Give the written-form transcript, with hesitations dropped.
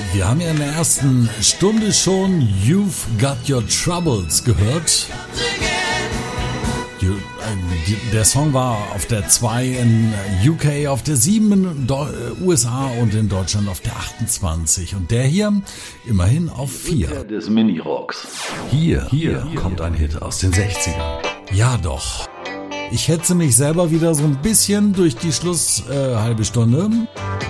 Wir haben ja in der ersten Stunde schon You've Got Your Troubles gehört. Der Song war auf der 2 in UK, auf der 7 in USA und in Deutschland auf der 28. Und der hier immerhin auf 4. Des Mini-Rocks. Hier kommt ein Hit aus den 60ern. Ja doch. Ich hetze mich selber wieder so ein bisschen durch die halbe Stunde.